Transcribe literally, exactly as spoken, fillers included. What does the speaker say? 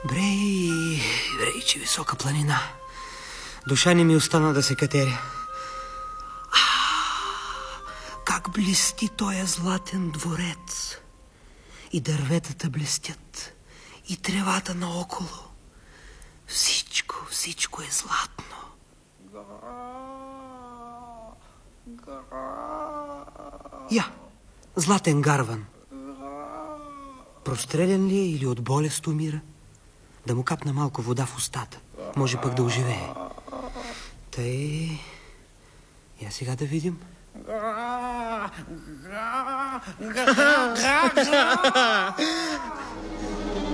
Брей, брей, че висока планина. Душа не ми остана да се катеря. А, как блести тоя златен дворец. И дърветата блестят, и тревата наоколо. Всичко, всичко е златно. Я, златен гарван. Прострелян ли е или от болест умира? Да му капна малко вода в устата. Може пък да оживее. Тъй... Я сега да видим.